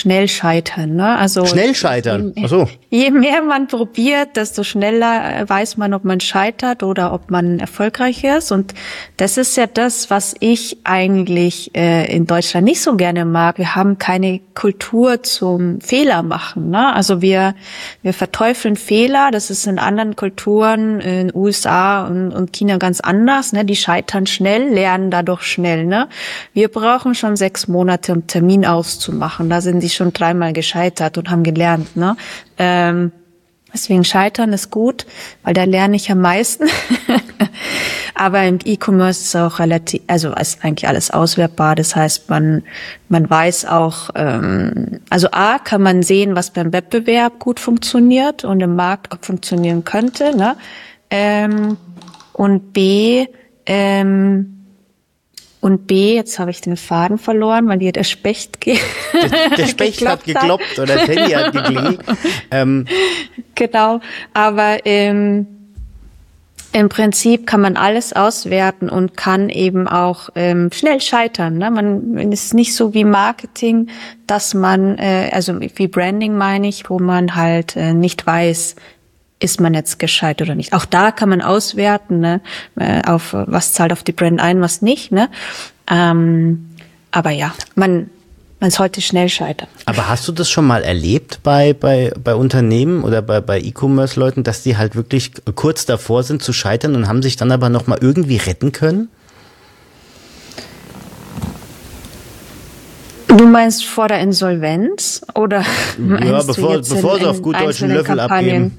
schnell scheitern, ne? Also schnell scheitern. Ach so. Je mehr man probiert, desto schneller weiß man, ob man scheitert oder ob man erfolgreich ist. Und das ist ja das, was ich eigentlich in Deutschland nicht so gerne mag. Wir haben keine Kultur zum Fehler machen, ne? Also wir verteufeln Fehler. Das ist in anderen Kulturen, in USA und China ganz anders, ne? Die scheitern schnell, lernen dadurch schnell, ne? Wir brauchen schon 6 Monate, um Termin auszumachen. Da sind die schon 3-mal gescheitert und haben gelernt, ne? Deswegen Scheitern ist gut, weil da lerne ich am meisten. Aber im E-Commerce ist auch relativ, also ist eigentlich alles auswertbar. Das heißt, man weiß auch, also A, kann man sehen, was beim Wettbewerb gut funktioniert und im Markt auch funktionieren könnte, ne? Und B, jetzt habe ich den Faden verloren, weil hier der Specht der Specht hat gekloppt oder Penny hat geklingelt. Genau, aber im Prinzip kann man alles auswerten und kann eben auch schnell scheitern, ne? Man ist nicht so wie Marketing, dass man, also wie Branding meine ich, wo man halt nicht weiß, ist man jetzt gescheit oder nicht. Auch da kann man auswerten, ne? Auf was zahlt auf die Brand ein, was nicht, ne? Aber ja, man sollte schnell scheitern. Aber hast du das schon mal erlebt bei Unternehmen oder bei E-Commerce-Leuten, dass die halt wirklich kurz davor sind zu scheitern und haben sich dann aber noch mal irgendwie retten können? Du meinst vor der Insolvenz oder ja, bevor sie auf gut deutschen Löffel abgeben.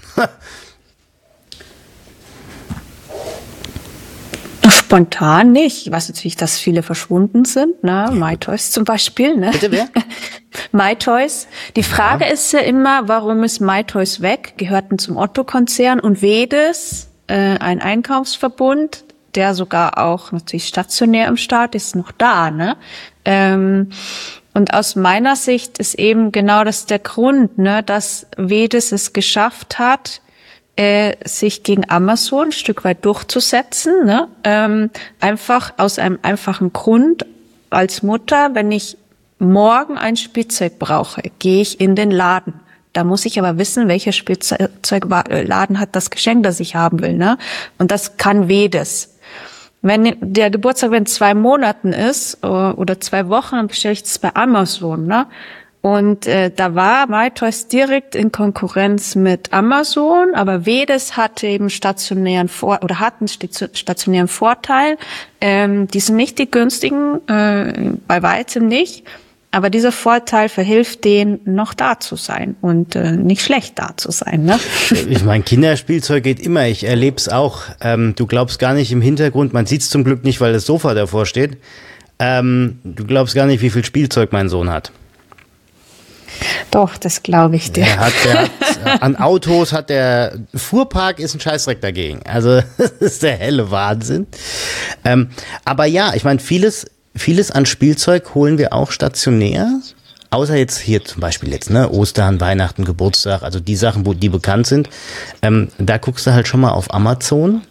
Spontan nicht. Ich weiß natürlich, dass viele verschwunden sind, ne? MyToys zum Beispiel, ne? Bitte wer? MyToys. Die Frage ist ja immer, warum ist MyToys weg? Gehörten zum Otto-Konzern und Vedes, ein Einkaufsverbund, der sogar auch natürlich stationär im Staat ist, noch da, ne? Und aus meiner Sicht ist eben genau das der Grund, ne, dass Vedes es geschafft hat, sich gegen Amazon ein Stück weit durchzusetzen, ne? Einfach aus einem einfachen Grund. Als Mutter, wenn ich morgen ein Spielzeug brauche, gehe ich in den Laden. Da muss ich aber wissen, welcher Spielzeugladen hat das Geschenk, das ich haben will, ne? Und das kann Vedes. Wenn der Geburtstag in 2 Monaten ist oder 2 Wochen, dann bestelle ich das bei Amazon, ne? Und da war MyToys direkt in Konkurrenz mit Amazon, aber Vedes hatte eben hat einen stationären Vorteil. Die sind nicht die günstigen, bei weitem nicht, aber dieser Vorteil verhilft denen, noch da zu sein und nicht schlecht da zu sein, ne? Ich meine, Kinderspielzeug geht immer, ich erlebe es auch. Du glaubst gar nicht im Hintergrund, man sieht es zum Glück nicht, weil das Sofa davor steht. Du glaubst gar nicht, wie viel Spielzeug mein Sohn hat. Doch, das glaube ich dir. An Autos hat der Fuhrpark ist ein Scheißdreck dagegen. Also das ist der helle Wahnsinn. Aber ja, ich meine, vieles an Spielzeug holen wir auch stationär. Außer jetzt hier zum Beispiel jetzt, ne, Ostern, Weihnachten, Geburtstag, also die Sachen, die bekannt sind. Da guckst du halt schon mal auf Amazon.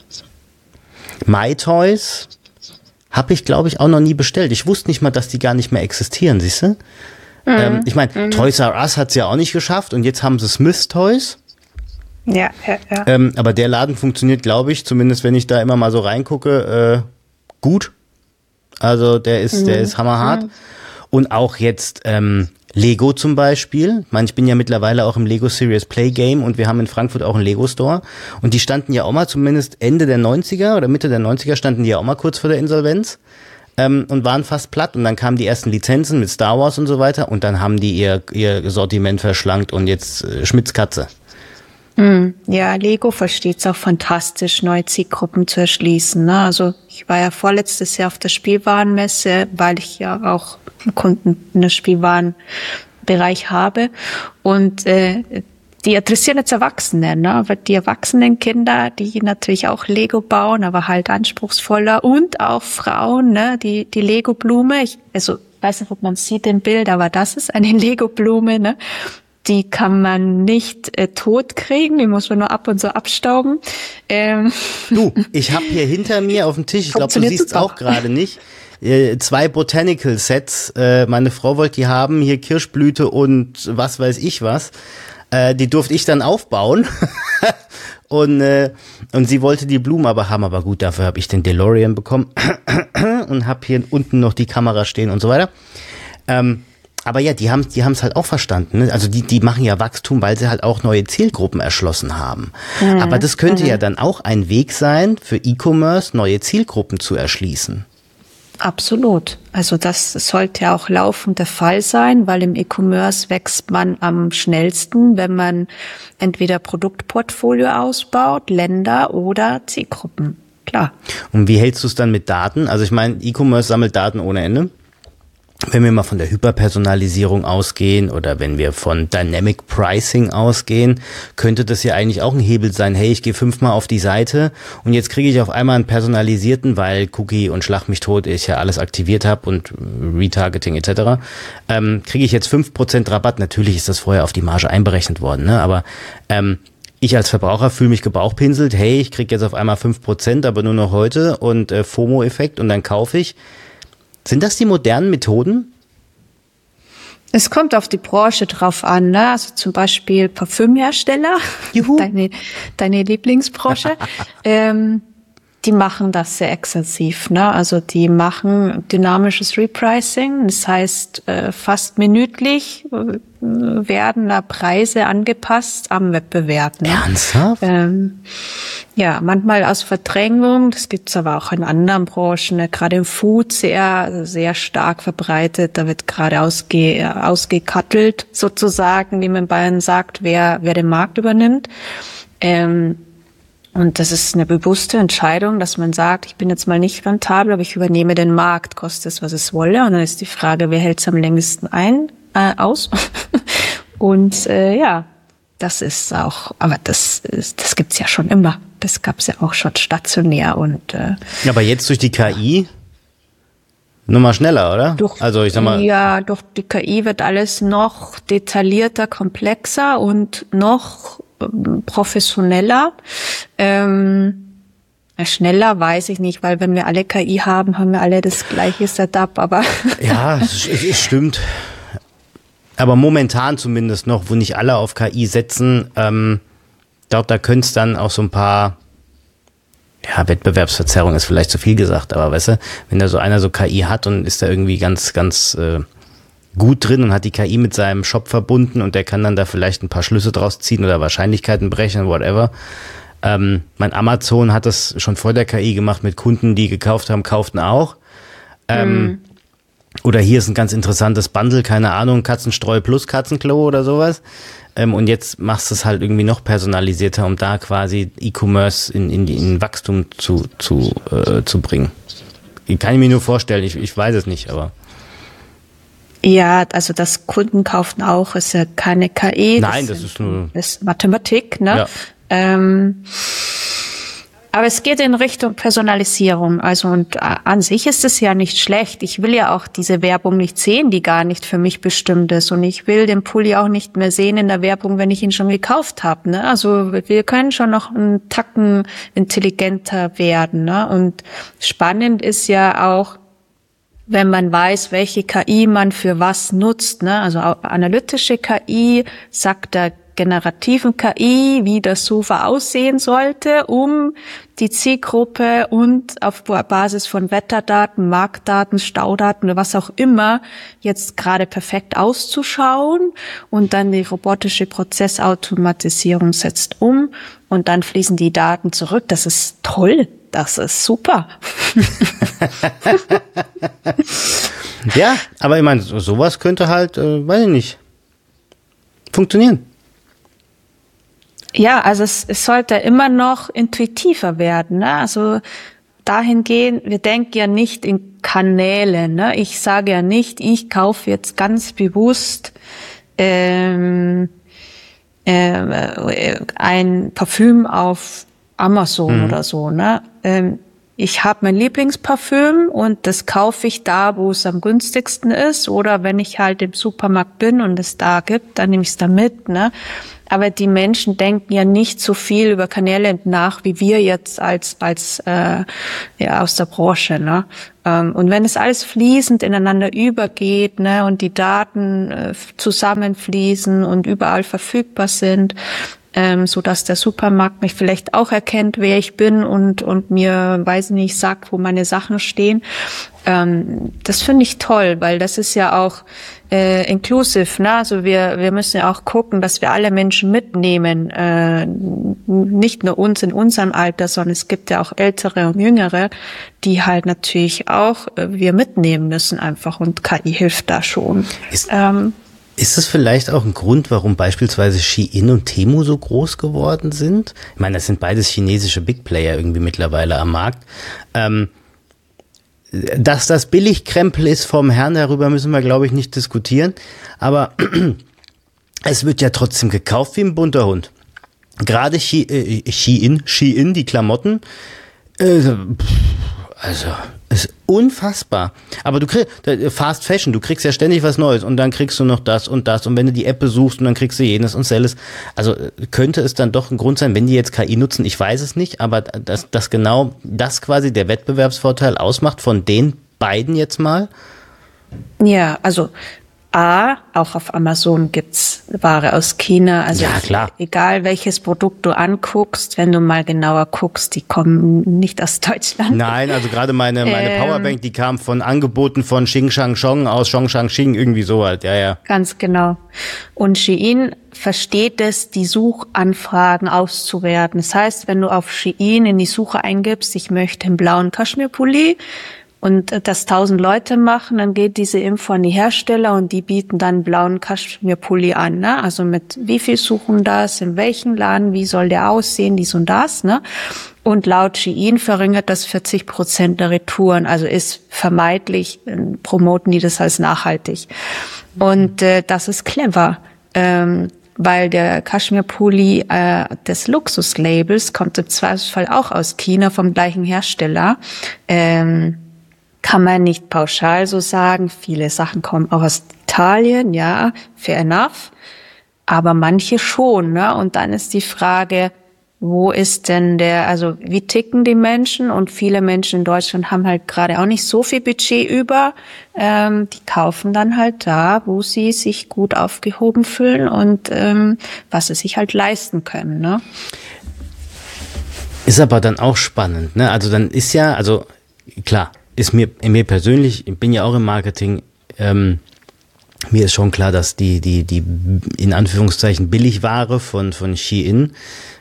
MyToys habe ich, glaube ich, auch noch nie bestellt. Ich wusste nicht mal, dass die gar nicht mehr existieren, siehst du? Ich meine, Toys R Us hat es ja auch nicht geschafft und jetzt haben sie Smith's Toys. Ja. Aber der Laden funktioniert, glaube ich, zumindest wenn ich da immer mal so reingucke, gut. Also der ist hammerhart. Und auch jetzt Lego zum Beispiel. Ich meine, ich bin ja mittlerweile auch im Lego Serious Play Game und wir haben in Frankfurt auch einen Lego Store. Und die standen ja auch mal zumindest Ende der 90er oder Mitte der 90er standen die ja auch mal kurz vor der Insolvenz. Und waren fast platt und dann kamen die ersten Lizenzen mit Star Wars und so weiter und dann haben die ihr Sortiment verschlankt und jetzt Schmitz Katze. Ja, Lego versteht es auch fantastisch, neue Zielgruppen zu erschließen, ne? Also ich war ja vorletztes Jahr auf der Spielwarenmesse, weil ich ja auch Kunden in der Spielwarenbereich habe und die adressieren jetzt Erwachsene, ne? Aber die erwachsenen Kinder, die natürlich auch Lego bauen, aber halt anspruchsvoller und auch Frauen, ne? Die Lego-Blume, ich weiß nicht, ob man sieht im Bild, aber das ist eine Lego-Blume, ne? Die kann man nicht tot kriegen, die muss man nur ab und so abstauben. Du, ich habe hier hinter mir auf dem Tisch, ich glaube, du siehst es auch gerade nicht, 2 Botanical Sets. Meine Frau wollte die haben, hier Kirschblüte und was weiß ich was. Die durfte ich dann aufbauen. Und sie wollte die Blumen aber haben. Aber gut, dafür habe ich den DeLorean bekommen und habe hier unten noch die Kamera stehen und so weiter. Aber ja, die haben's halt auch verstanden. Ne? Also die machen ja Wachstum, weil sie halt auch neue Zielgruppen erschlossen haben. Aber das könnte ja dann auch ein Weg sein, für E-Commerce neue Zielgruppen zu erschließen. Absolut. Also das sollte ja auch laufend der Fall sein, weil im E-Commerce wächst man am schnellsten, wenn man entweder Produktportfolio ausbaut, Länder oder Zielgruppen. Klar. Und wie hältst du es dann mit Daten? Also ich meine, E-Commerce sammelt Daten ohne Ende. Wenn wir mal von der Hyperpersonalisierung ausgehen oder wenn wir von Dynamic Pricing ausgehen, könnte das ja eigentlich auch ein Hebel sein. Hey, ich gehe 5-mal auf die Seite und jetzt kriege ich auf einmal einen personalisierten, weil Cookie und Schlag mich tot ich ja alles aktiviert habe und Retargeting etc., kriege ich jetzt 5% Rabatt. Natürlich ist das vorher auf die Marge einberechnet worden, ne? Aber ich als Verbraucher fühle mich gebauchpinselt. Hey, ich kriege jetzt auf einmal 5%, aber nur noch heute und FOMO-Effekt und dann kaufe ich. Sind das die modernen Methoden? Es kommt auf die Branche drauf an, ne? Also zum Beispiel Parfümhersteller, deine Lieblingsbranche, die machen das sehr exzessiv, ne? Also die machen dynamisches Repricing, das heißt fast minütlich werden da Preise angepasst am Wettbewerb. Ne? Ernsthaft? Ja, manchmal aus Verdrängung, das gibt's aber auch in anderen Branchen, ne? Gerade im Food sehr stark verbreitet, da wird gerade ausgekattelt sozusagen, wie man in Bayern sagt, wer den Markt übernimmt. Und das ist eine bewusste Entscheidung, dass man sagt, ich bin jetzt mal nicht rentabel, aber ich übernehme den Markt, koste es, was es wolle. Und dann ist die Frage, wer hält es am längsten aus? Und ja, das ist auch, aber das gibt's ja schon immer. Das gab's ja auch schon stationär und aber jetzt durch die KI nur mal schneller, oder? Also ich sag mal. Ja, durch die KI wird alles noch detaillierter, komplexer und noch professioneller. Schneller weiß ich nicht, weil wenn wir alle KI haben, haben wir alle das gleiche Setup, aber. Ja, es stimmt. Aber momentan zumindest noch, wo nicht alle auf KI setzen, glaube, da könnte es dann auch so ein paar, ja, Wettbewerbsverzerrung ist vielleicht zu viel gesagt, aber weißt du, wenn da so einer so KI hat und ist da irgendwie ganz gut drin und hat die KI mit seinem Shop verbunden und der kann dann da vielleicht ein paar Schlüsse draus ziehen oder Wahrscheinlichkeiten brechen, whatever. Mein Amazon hat das schon vor der KI gemacht mit Kunden, die gekauft haben, kauften auch. Oder hier ist ein ganz interessantes Bundle, keine Ahnung, Katzenstreu plus Katzenklo oder sowas. Und jetzt machst du es halt irgendwie noch personalisierter, um da quasi E-Commerce in Wachstum zu bringen. Kann ich mir nur vorstellen, ich weiß es nicht, aber. Ja, also das Kunden kaufen auch, ist ja keine KI. Nein, das ist nur. Das ist Mathematik, ne? Ja. Aber es geht in Richtung Personalisierung. Also und an sich ist es ja nicht schlecht. Ich will ja auch diese Werbung nicht sehen, die gar nicht für mich bestimmt ist. Und ich will den Pulli auch nicht mehr sehen in der Werbung, wenn ich ihn schon gekauft habe. Ne? Also wir können schon noch einen Tacken intelligenter werden. Ne? Und spannend ist ja auch, wenn man weiß, welche KI man für was nutzt. Ne? Also analytische KI sagt der generativen KI, wie das Sofa aussehen sollte, um die Zielgruppe und auf Basis von Wetterdaten, Marktdaten, Staudaten oder was auch immer jetzt gerade perfekt auszuschauen. Und dann die robotische Prozessautomatisierung setzt um und dann fließen die Daten zurück. Das ist toll. Das ist super. Ja, aber ich meine, sowas könnte halt, weiß ich nicht, funktionieren. Ja, also es sollte immer noch intuitiver werden. Ne? Also dahingehend, wir denken ja nicht in Kanäle. Ne? Ich sage ja nicht, ich kaufe jetzt ganz bewusst ein Parfüm auf Amazon oder so. Ne? Ich habe mein Lieblingsparfüm und das kaufe ich da, wo es am günstigsten ist. Oder wenn ich halt im Supermarkt bin und es da gibt, dann nehme ich es da mit. Ne? Aber die Menschen denken ja nicht so viel über Kanäle nach, wie wir jetzt als aus der Branche, ne? Und wenn es alles fließend ineinander übergeht, ne, und die Daten zusammenfließen und überall verfügbar sind, so dass der Supermarkt mich vielleicht auch erkennt, wer ich bin und mir, weiß nicht, sagt, wo meine Sachen stehen. Das finde ich toll, weil das ist ja auch inclusive, ne? Also wir müssen ja auch gucken, dass wir alle Menschen mitnehmen, nicht nur uns in unserem Alter, sondern es gibt ja auch Ältere und Jüngere, die halt natürlich auch wir mitnehmen müssen einfach, und KI hilft da schon. Ist das vielleicht auch ein Grund, warum beispielsweise Shein und Temu so groß geworden sind? Ich meine, das sind beides chinesische Big Player irgendwie mittlerweile am Markt. Dass das Billigkrempel ist vom Herrn, darüber müssen wir, glaube ich, nicht diskutieren. Aber es wird ja trotzdem gekauft wie ein bunter Hund. Gerade Shein, die Klamotten, also ist unfassbar. Aber du kriegst Fast Fashion, du kriegst ja ständig was Neues und dann kriegst du noch das und das und wenn du die App besuchst und dann kriegst du jenes und selles. Also könnte es dann doch ein Grund sein, wenn die jetzt KI nutzen, ich weiß es nicht, aber dass genau das quasi der Wettbewerbsvorteil ausmacht von den beiden jetzt mal? Ja, also auch auf Amazon gibt's Ware aus China. Also ja, klar. Egal welches Produkt du anguckst, wenn du mal genauer guckst, die kommen nicht aus Deutschland. Nein, also gerade meine Powerbank, die kam von Angeboten von Xing-Shang-Chong aus Chongshang-Xing, irgendwie so halt, ja. Ganz genau. Und Shein versteht es, die Suchanfragen auszuwerten. Das heißt, wenn du auf Shein in die Suche eingibst, ich möchte einen blauen Kaschmirpulli, und das 1000 Leute machen, dann geht diese Info an die Hersteller und die bieten dann einen blauen Kaschmirpulli an, ne? Also mit wie viel suchen das, in welchem Laden, wie soll der aussehen, dies und das, ne? Und laut Shein verringert das 40% der Retouren, also ist vermeintlich, promoten die das als nachhaltig. Und das ist clever, weil der Kaschmirpulli des Luxuslabels kommt im Zweifelsfall auch aus China vom gleichen Hersteller. Kann man nicht pauschal so sagen. Viele Sachen kommen auch aus Italien, ja, fair enough. Aber manche schon, ne? Und dann ist die Frage, wo ist denn also wie ticken die Menschen? Und viele Menschen in Deutschland haben halt gerade auch nicht so viel Budget über. Die kaufen dann halt da, wo sie sich gut aufgehoben fühlen und was sie sich halt leisten können, ne? Ist aber dann auch spannend, ne? Also dann ist ja, also klar, ist mir persönlich, ich bin ja auch im Marketing, mir ist schon klar, dass die in Anführungszeichen Billigware von Shein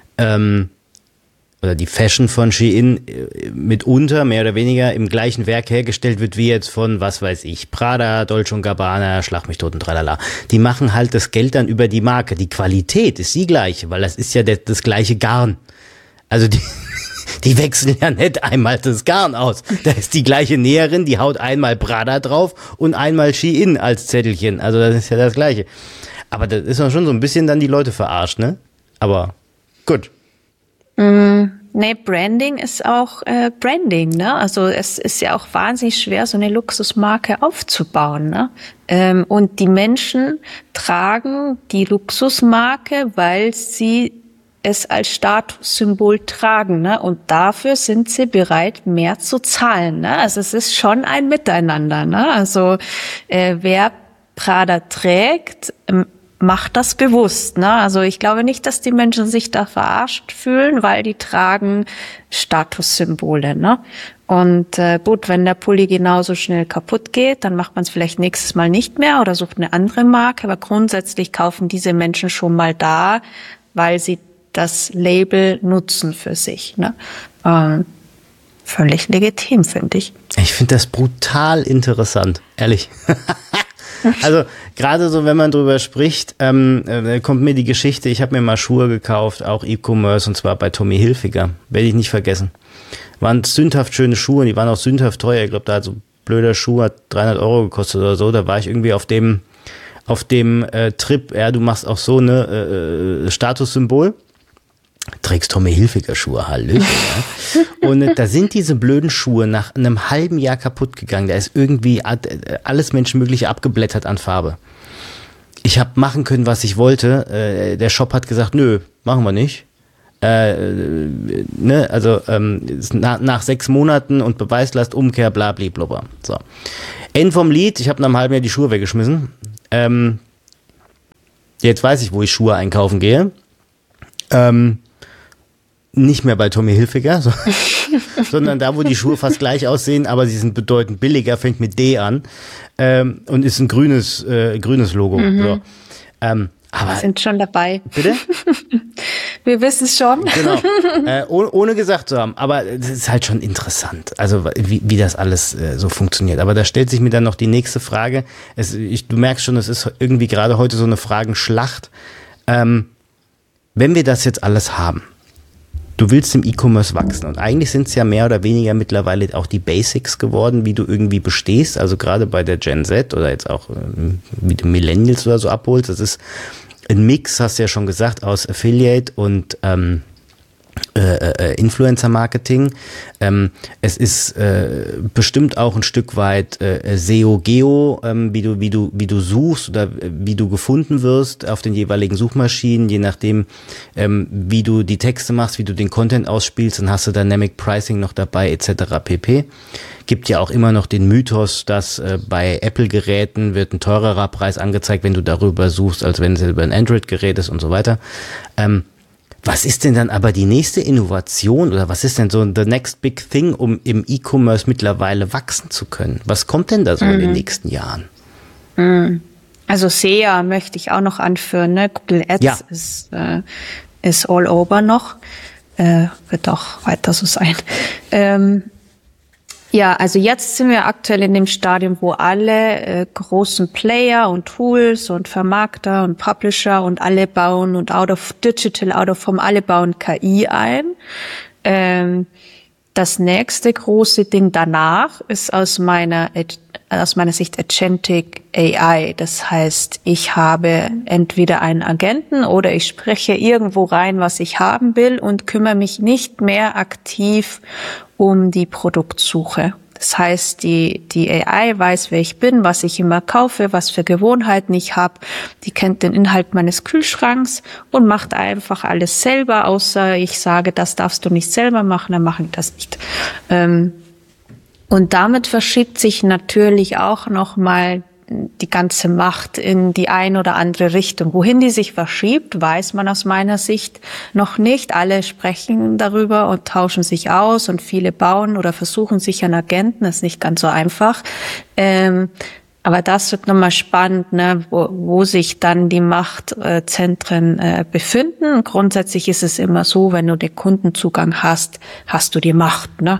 oder die Fashion von Shein mitunter mehr oder weniger im gleichen Werk hergestellt wird wie jetzt von, was weiß ich, Prada, Dolce & Gabbana, Schlag mich tot und tralala. Die machen halt das Geld dann über die Marke. Die Qualität ist die gleiche, weil das ist ja das gleiche Garn. Also die wechseln ja nicht einmal das Garn aus. Da ist die gleiche Näherin, die haut einmal Prada drauf und einmal Shein als Zettelchen. Also das ist ja das Gleiche. Aber das ist doch schon so ein bisschen dann die Leute verarscht, ne? Aber gut. Nee, Branding ist auch Branding, ne? Also es ist ja auch wahnsinnig schwer, so eine Luxusmarke aufzubauen, ne? Und die Menschen tragen die Luxusmarke, weil sie es als Statussymbol tragen, ne? Und dafür sind sie bereit, mehr zu zahlen, ne? Also es ist schon ein Miteinander, ne? Also wer Prada trägt, macht das bewusst, ne? Also ich glaube nicht, dass die Menschen sich da verarscht fühlen, weil die tragen Statussymbole, ne? Und gut, wenn der Pulli genauso schnell kaputt geht, dann macht man es vielleicht nächstes Mal nicht mehr oder sucht eine andere Marke, aber grundsätzlich kaufen diese Menschen schon mal da, weil sie das Label nutzen für sich, ne? Völlig legitim, finde ich. Ich finde das brutal interessant, ehrlich. Also gerade so, wenn man drüber spricht, kommt mir die Geschichte, ich habe mir mal Schuhe gekauft, auch E-Commerce, und zwar bei Tommy Hilfiger, werde ich nicht vergessen. Waren sündhaft schöne Schuhe, die waren auch sündhaft teuer, ich glaube, da hat so ein blöder Schuh, hat 300 € gekostet oder so, da war ich irgendwie auf dem Trip, ja, du machst auch so eine Statussymbol. Trägst Tommy Hilfiger Schuhe, Hallöchen. Ja. Und da sind diese blöden Schuhe nach einem halben Jahr kaputt gegangen. Da ist irgendwie alles Menschenmögliche abgeblättert an Farbe. ich habe machen können, was ich wollte. Der Shop hat gesagt, nö, machen wir nicht. Also nach 6 Monaten und Beweislastumkehr, bla bla bla. So. End vom Lied, ich habe nach einem halben Jahr die Schuhe weggeschmissen. Jetzt weiß ich, wo ich Schuhe einkaufen gehe. Nicht mehr bei Tommy Hilfiger, sondern da, wo die Schuhe fast gleich aussehen, aber sie sind bedeutend billiger, fängt mit D an und ist ein grünes Logo. So. Aber wir sind schon dabei. Bitte? Wir wissen es schon. Genau. Ohne gesagt zu haben. Aber es ist halt schon interessant, also wie das alles so funktioniert. Aber da stellt sich mir dann noch die nächste Frage. Du merkst schon, es ist irgendwie gerade heute so eine Fragenschlacht. Wenn wir das jetzt alles haben, du willst im E-Commerce wachsen und eigentlich sind es ja mehr oder weniger mittlerweile auch die Basics geworden, wie du irgendwie bestehst, also gerade bei der Gen Z oder jetzt auch wie du Millennials oder so abholst, das ist ein Mix, hast du ja schon gesagt, aus Affiliate und Influencer-Marketing. Es ist bestimmt auch ein Stück weit SEO, Geo, wie du suchst oder wie du gefunden wirst auf den jeweiligen Suchmaschinen, je nachdem, wie du die Texte machst, wie du den Content ausspielst, dann hast du Dynamic Pricing noch dabei, etc. pp. Gibt ja auch immer noch den Mythos, dass bei Apple-Geräten wird ein teurerer Preis angezeigt, wenn du darüber suchst, als wenn es über ein Android-Gerät ist und so weiter. Was ist denn dann aber die nächste Innovation oder was ist denn so the next big thing, um im E-Commerce mittlerweile wachsen zu können? Was kommt denn da so in den nächsten Jahren? Also SEA möchte ich auch noch anführen, ne? Google Ads ist all over noch, wird auch weiter so sein. Ja, also jetzt sind wir aktuell in dem Stadium, wo alle großen Player und Tools und Vermarkter und Publisher und alle bauen und out of home, alle bauen KI ein. Das nächste große Ding danach ist aus meiner Sicht Agentic AI. Das heißt, ich habe entweder einen Agenten oder ich spreche irgendwo rein, was ich haben will und kümmere mich nicht mehr aktiv um die Produktsuche. Das heißt, die AI weiß, wer ich bin, was ich immer kaufe, was für Gewohnheiten ich habe. Die kennt den Inhalt meines Kühlschranks und macht einfach alles selber, außer ich sage, das darfst du nicht selber machen, dann mache ich das nicht. Und damit verschiebt sich natürlich auch nochmal die ganze Macht in die ein oder andere Richtung. Wohin die sich verschiebt, weiß man aus meiner Sicht noch nicht. Alle sprechen darüber und tauschen sich aus und viele bauen oder versuchen sich an Agenten. Das ist nicht ganz so einfach. Aber das wird nochmal spannend, ne, wo sich dann die Machtzentren befinden. Grundsätzlich ist es immer so, wenn du den Kundenzugang hast, hast du die Macht. Ne?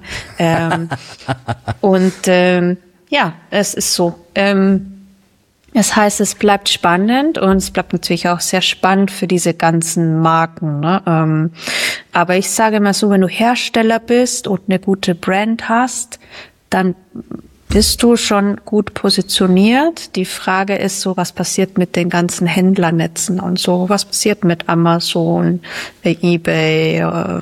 Ja, es ist so. Das heißt, es bleibt spannend und es bleibt natürlich auch sehr spannend für diese ganzen Marken. Ne? Aber ich sage mal so, wenn du Hersteller bist und eine gute Brand hast, dann bist du schon gut positioniert. Die Frage ist so, was passiert mit den ganzen Händlernetzen und so? Was passiert mit Amazon, eBay,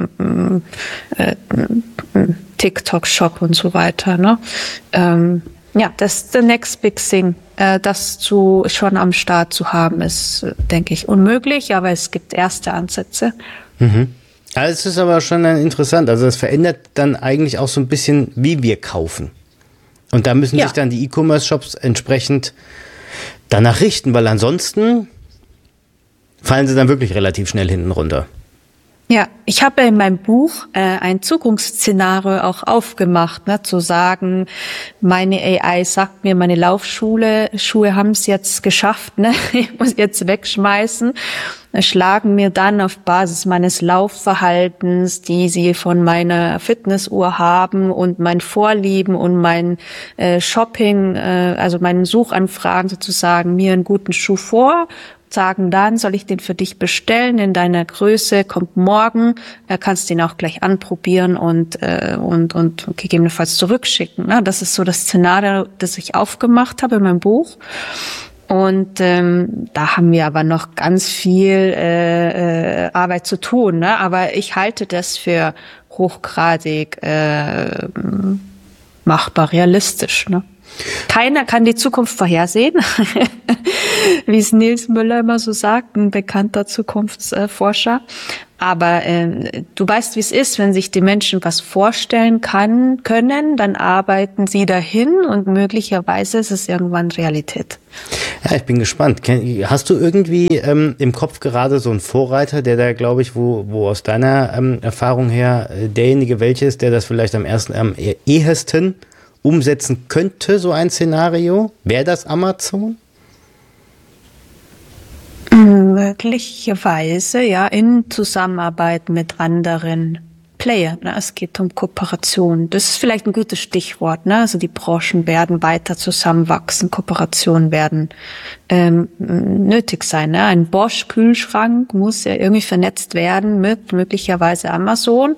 TikTok-Shop und so weiter, ne? Ja, das ist the next big thing. Das schon am Start zu haben, ist, denke ich, unmöglich, aber es gibt erste Ansätze. Also es ist aber schon interessant. Also es verändert dann eigentlich auch so ein bisschen, wie wir kaufen. Und da müssen sich dann die E-Commerce-Shops entsprechend danach richten, weil ansonsten fallen sie dann wirklich relativ schnell hinten runter. Ja, ich habe in meinem Buch ein Zukunftsszenario auch aufgemacht, ne, zu sagen, meine AI sagt mir, meine Schuhe haben es jetzt geschafft, ne, ich muss jetzt wegschmeißen, schlagen mir dann auf Basis meines Laufverhaltens, die sie von meiner Fitnessuhr haben und mein Vorlieben und mein Shopping, also meinen Suchanfragen sozusagen, mir einen guten Schuh vor. Sagen dann, soll ich den für dich bestellen in deiner Größe, kommt morgen, kannst den auch gleich anprobieren und gegebenenfalls zurückschicken. Ne? Das ist so das Szenario, das ich aufgemacht habe in meinem Buch. Und da haben wir aber noch ganz viel Arbeit zu tun. Ne? Aber ich halte das für hochgradig machbar, realistisch. Ne? Keiner kann die Zukunft vorhersehen, wie es Nils Müller immer so sagt, ein bekannter Zukunftsforscher. Aber du weißt, wie es ist, wenn sich die Menschen was vorstellen können, dann arbeiten sie dahin und möglicherweise ist es irgendwann Realität. Ja, ich bin gespannt. Hast du irgendwie im Kopf gerade so einen Vorreiter, der da, glaube ich, wo aus deiner Erfahrung her derjenige welche ist, der das vielleicht am ehesten umsetzen könnte, so ein Szenario? Wäre das Amazon? Möglicherweise, ja, in Zusammenarbeit mit anderen Playern. Ne? Es geht um Kooperation. Das ist vielleicht ein gutes Stichwort. Ne? Also die Branchen werden weiter zusammenwachsen. Kooperationen werden nötig sein. Ne? Ein Bosch-Kühlschrank muss ja irgendwie vernetzt werden mit möglicherweise Amazon.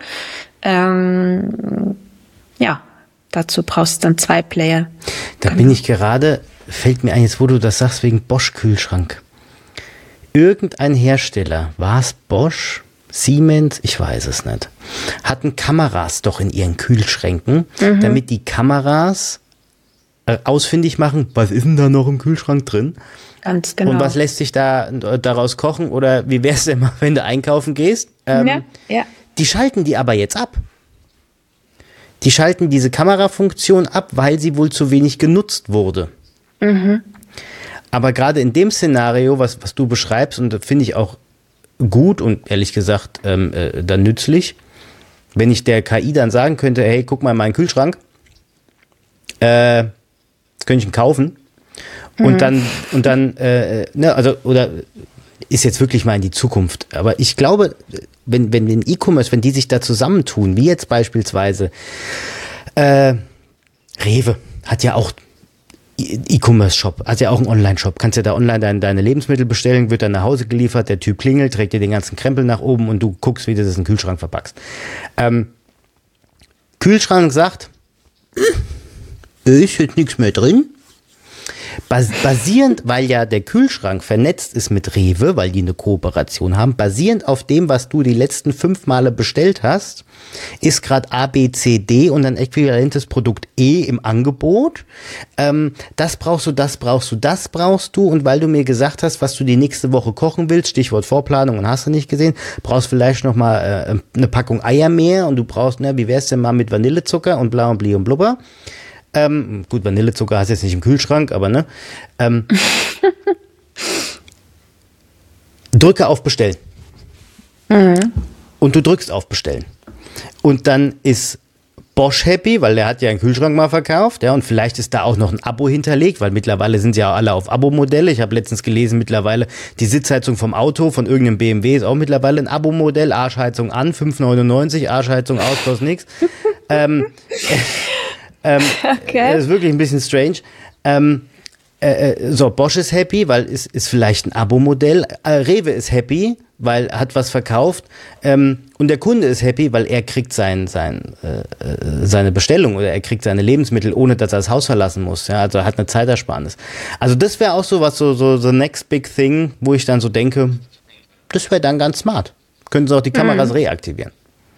Ja, dazu brauchst du dann 2 Player. Da bin ich gerade, fällt mir ein, jetzt wo du das sagst, wegen Bosch-Kühlschrank. Irgendein Hersteller, war es Bosch, Siemens, ich weiß es nicht, hatten Kameras doch in ihren Kühlschränken, damit die Kameras ausfindig machen, was ist denn da noch im Kühlschrank drin? Ganz genau. Und was lässt sich daraus kochen? Oder wie wär's denn mal, wenn du einkaufen gehst? Ja. Die schalten die aber jetzt ab. Die schalten diese Kamerafunktion ab, weil sie wohl zu wenig genutzt wurde. Aber gerade in dem Szenario, was du beschreibst, und das finde ich auch gut und ehrlich gesagt dann nützlich, wenn ich der KI dann sagen könnte, hey, guck mal in meinen Kühlschrank, könnte ich ihn kaufen und dann oder ist jetzt wirklich mal in die Zukunft. Aber ich glaube, wenn den E-Commerce, wenn die sich da zusammentun, wie jetzt beispielsweise Rewe hat ja auch E-Commerce-Shop, hat ja auch einen Online-Shop. Kannst ja da online deine Lebensmittel bestellen, wird dann nach Hause geliefert, der Typ klingelt, trägt dir den ganzen Krempel nach oben und du guckst, wie du das in den Kühlschrank verpackst. Kühlschrank sagt, ist jetzt nichts mehr drin. Basierend, weil ja der Kühlschrank vernetzt ist mit Rewe, weil die eine Kooperation haben, basierend auf dem, was du die letzten 5 Male bestellt hast, ist gerade A, B, C, D und ein äquivalentes Produkt E im Angebot. Das brauchst du und weil du mir gesagt hast, was du die nächste Woche kochen willst, Stichwort Vorplanung und hast du nicht gesehen, brauchst vielleicht noch mal eine Packung Eier mehr und du brauchst, wie wär's denn mal mit Vanillezucker und bla und bli und blubber. Gut, Vanillezucker hast du jetzt nicht im Kühlschrank, aber ne. Drücke auf Bestellen. Und du drückst auf Bestellen. Und dann ist Bosch happy, weil der hat ja einen Kühlschrank mal verkauft, ja, und vielleicht ist da auch noch ein Abo hinterlegt, weil mittlerweile sind sie ja alle auf Abo-Modelle. Ich habe letztens gelesen, mittlerweile die Sitzheizung vom Auto, von irgendeinem BMW ist auch mittlerweile ein Abo-Modell. Arschheizung an, 5,99, Arschheizung aus, kostet nichts. Okay. Das ist wirklich ein bisschen strange. Bosch ist happy, weil es ist vielleicht ein Abo-Modell. Rewe ist happy, weil er hat was verkauft. Und der Kunde ist happy, weil er kriegt seine Bestellung oder er kriegt seine Lebensmittel, ohne dass er das Haus verlassen muss. Ja, also er hat eine Zeitersparnis. Also das wäre auch so was, so the next big thing, wo ich dann so denke, das wäre dann ganz smart. Können sie auch die Kameras reaktivieren.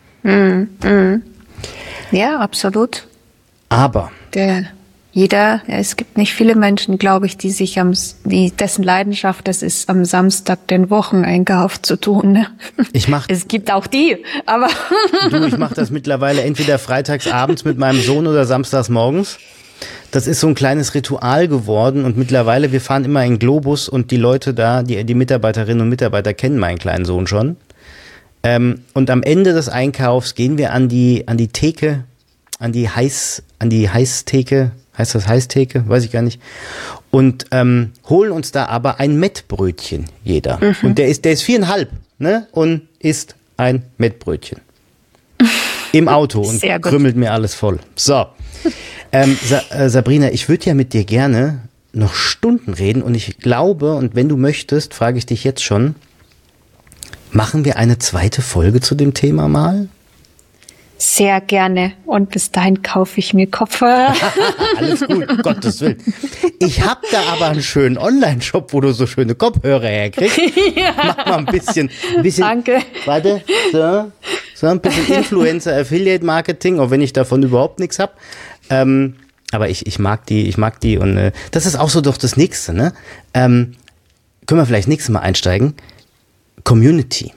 Ja, absolut. Aber es gibt nicht viele Menschen, glaube ich, dessen Leidenschaft es ist, am Samstag den Wocheneinkauf zu tun. Ne? Es gibt auch die, aber ich mache das mittlerweile entweder freitags abends mit meinem Sohn oder samstags morgens. Das ist so ein kleines Ritual geworden und mittlerweile, wir fahren immer in Globus und die Leute da, die Mitarbeiterinnen und Mitarbeiter kennen meinen kleinen Sohn schon. Und am Ende des Einkaufs gehen wir an die Theke, an die Heißtheke, heißt das Heißtheke? Weiß ich gar nicht. Und holen uns da aber ein Mettbrötchen, jeder. Und der ist 4,5, ne? Und isst ein Mettbrötchen. Im Auto und krümmelt mir alles voll. So. Sabrina, ich würde ja mit dir gerne noch Stunden reden und ich glaube, und wenn du möchtest, frage ich dich jetzt schon, machen wir eine zweite Folge zu dem Thema mal? Sehr gerne. Und bis dahin kaufe ich mir Kopfhörer. Alles gut, um Gottes Willen. Ich habe da aber einen schönen Online-Shop, wo du so schöne Kopfhörer herkriegst. Ja. Mach mal ein bisschen. Danke. Warte, so ein bisschen Influencer-Affiliate-Marketing, auch wenn ich davon überhaupt nichts habe. Aber ich mag die und das ist auch so doch das Nächste, ne? Können wir vielleicht nächstes Mal einsteigen? Community.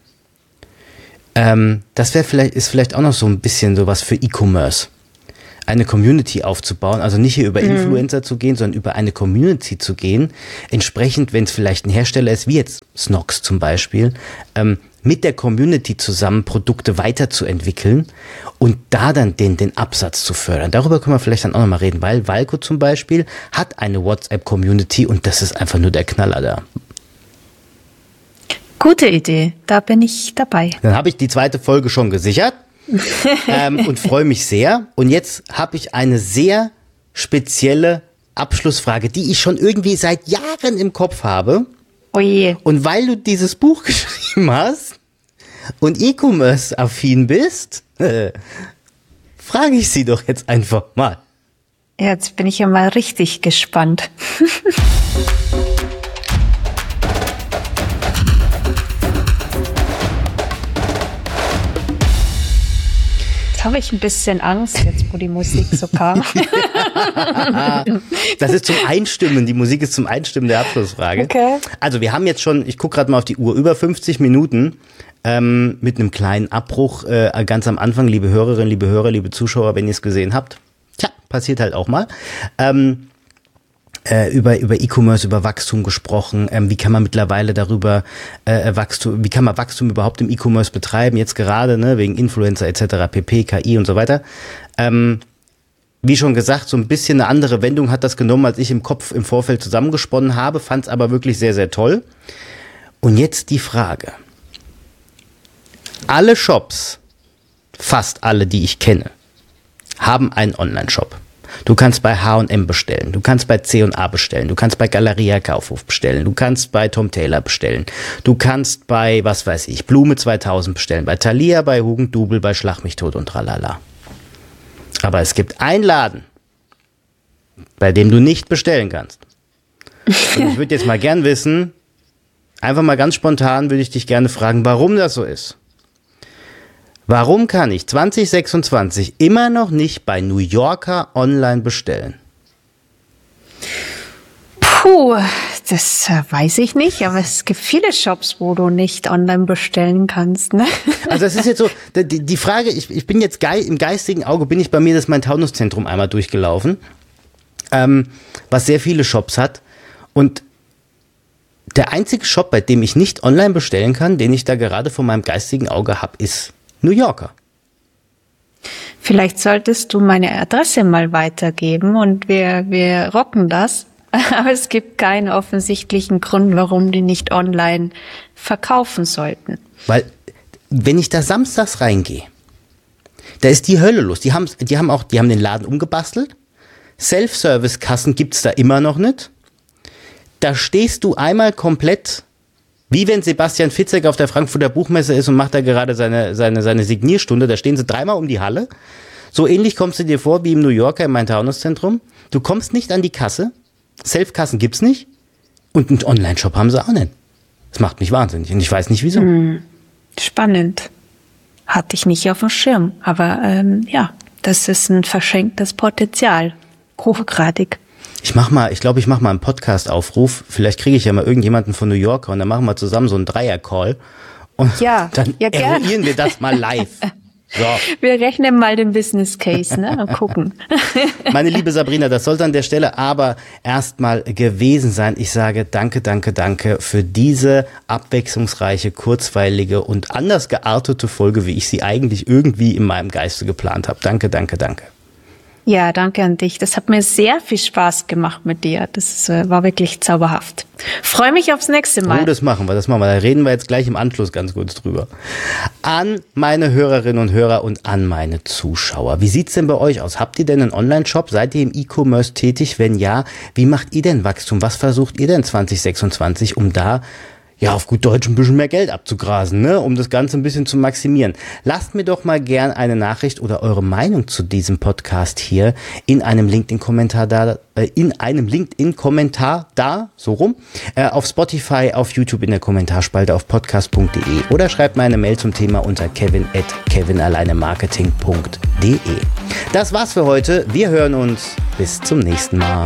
Das ist vielleicht auch noch so ein bisschen sowas für E-Commerce. Eine Community aufzubauen, also nicht hier über Influencer zu gehen, sondern über eine Community zu gehen. Entsprechend, wenn es vielleicht ein Hersteller ist, wie jetzt Snox zum Beispiel, mit der Community zusammen Produkte weiterzuentwickeln und da dann den Absatz zu fördern. Darüber können wir vielleicht dann auch nochmal reden, weil Walco zum Beispiel hat eine WhatsApp-Community und das ist einfach nur der Knaller da. Gute Idee, da bin ich dabei. Dann habe ich die zweite Folge schon gesichert und freue mich sehr. Und jetzt habe ich eine sehr spezielle Abschlussfrage, die ich schon irgendwie seit Jahren im Kopf habe. Oh je. Und weil du dieses Buch geschrieben hast und E-Commerce-affin bist, frage ich sie doch jetzt einfach mal. Jetzt bin ich ja mal richtig gespannt. Habe ich ein bisschen Angst, jetzt wo die Musik so kam. Das ist zum Einstimmen, die Musik ist zum Einstimmen der Abschlussfrage. Okay. Also wir haben jetzt schon, ich gucke gerade mal auf die Uhr, über 50 Minuten mit einem kleinen Abbruch ganz am Anfang, liebe Hörerinnen, liebe Hörer, liebe Zuschauer, wenn ihr es gesehen habt. Tja, passiert halt auch mal. Über E-Commerce, über Wachstum gesprochen. Wie kann man mittlerweile darüber wie kann man Wachstum überhaupt im E-Commerce betreiben? Jetzt gerade, ne, wegen Influencer etc., PP, KI und so weiter. Wie schon gesagt, so ein bisschen eine andere Wendung hat das genommen, als ich im Kopf im Vorfeld zusammengesponnen habe, fand es aber wirklich sehr, sehr toll. Und jetzt die Frage. Alle Shops, fast alle, die ich kenne, haben einen Online-Shop. Du kannst bei H&M bestellen, du kannst bei C&A bestellen, du kannst bei Galeria Kaufhof bestellen, du kannst bei Tom Taylor bestellen, du kannst bei, was weiß ich, Blume 2000 bestellen, bei Thalia, bei Hugendubel, bei Schlag mich tot und tralala. Aber es gibt einen Laden, bei dem du nicht bestellen kannst. Und ich würde jetzt mal gern wissen, einfach mal ganz spontan würde ich dich gerne fragen, warum das so ist. Warum kann ich 2026 immer noch nicht bei New Yorker online bestellen? Puh, das weiß ich nicht, aber es gibt viele Shops, wo du nicht online bestellen kannst, ne? Also das ist jetzt so, die Frage, ich bin jetzt im geistigen Auge, bin ich bei mir das Main-Taunus-Zentrum einmal durchgelaufen, was sehr viele Shops hat und der einzige Shop, bei dem ich nicht online bestellen kann, den ich da gerade vor meinem geistigen Auge habe, ist New Yorker. Vielleicht solltest du meine Adresse mal weitergeben und wir rocken das. Aber es gibt keinen offensichtlichen Grund, warum die nicht online verkaufen sollten. Weil, wenn ich da samstags reingehe, da ist die Hölle los. Die haben den Laden umgebastelt. Self-Service-Kassen gibt's da immer noch nicht. Da stehst du einmal komplett, wie wenn Sebastian Fitzek auf der Frankfurter Buchmesse ist und macht da gerade seine Signierstunde. Da stehen sie dreimal um die Halle. So ähnlich kommst du dir vor wie im New Yorker im Main-Taunus-Zentrum. Du kommst nicht an die Kasse. Self-Kassen gibt's nicht. Und einen Online-Shop haben sie auch nicht. Das macht mich wahnsinnig. Und ich weiß nicht, wieso. Spannend. Hatte ich nicht auf dem Schirm. Aber ja, das ist ein verschenktes Potenzial. Hochgradig. Ich glaube, ich mach mal einen Podcast-Aufruf. Vielleicht kriege ich ja mal irgendjemanden von New Yorker und dann machen wir zusammen so einen Dreier-Call. Und dann eruieren wir das mal live. So. Wir rechnen mal den Business Case, ne? Mal gucken. Meine liebe Sabrina, das sollte an der Stelle aber erstmal gewesen sein. Ich sage danke, danke, danke für diese abwechslungsreiche, kurzweilige und anders geartete Folge, wie ich sie eigentlich irgendwie in meinem Geiste geplant habe. Danke, danke, danke. Ja, danke an dich. Das hat mir sehr viel Spaß gemacht mit dir. Das war wirklich zauberhaft. Freue mich aufs nächste Mal. Oh, das machen wir. Da reden wir jetzt gleich im Anschluss ganz kurz drüber. An meine Hörerinnen und Hörer und an meine Zuschauer. Wie sieht's denn bei euch aus? Habt ihr denn einen Online-Shop? Seid ihr im E-Commerce tätig? Wenn ja, wie macht ihr denn Wachstum? Was versucht ihr denn 2026, um da ja, auf gut Deutsch ein bisschen mehr Geld abzugrasen, ne, um das Ganze ein bisschen zu maximieren. Lasst mir doch mal gern eine Nachricht oder eure Meinung zu diesem Podcast hier in einem LinkedIn-Kommentar da, so rum, auf Spotify, auf YouTube in der Kommentarspalte auf podcast.de oder schreibt mir eine Mail zum Thema unter kevin@kevinalleinemarketing.de. Das war's für heute. Wir hören uns. Bis zum nächsten Mal.